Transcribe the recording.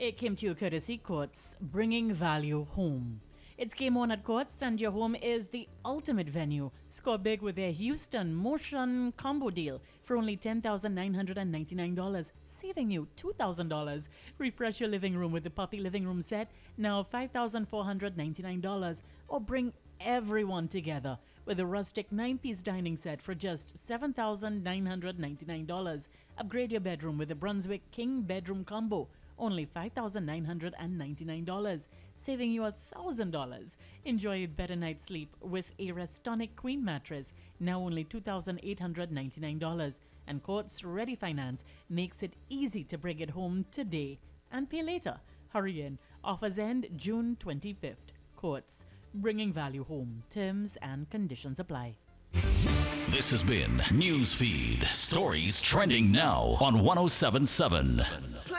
It came to you courtesy Courts, bringing value home. It's game on at Courts, and your home is the ultimate venue. Score big with their Houston Motion combo deal for only $10,999, saving you $2,000. Refresh your living room with the puppy living room set, now $5,499, or bring everyone together with a rustic 9-piece dining set for just $7,999. Upgrade your bedroom with the Brunswick King Bedroom Combo, only $5,999, saving you $1,000. Enjoy a better night's sleep with a Restonic Queen mattress, now only $2,899. And Courts Ready Finance makes it easy to bring it home today and pay later. Hurry in. Offers end June 25th. Courts, bringing value home. Terms and conditions apply. This has been Newsfeed. Stories trending now on 1077.